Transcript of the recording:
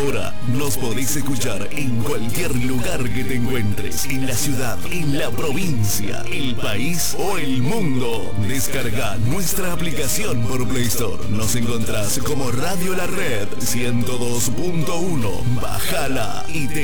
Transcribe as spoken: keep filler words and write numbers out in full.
Ahora nos podéis escuchar en cualquier lugar que te encuentres, en la ciudad, en la provincia, el país o el mundo. Descarga nuestra aplicación por Play Store. Nos encontrás como Radio La Red ciento dos punto uno. Bájala y te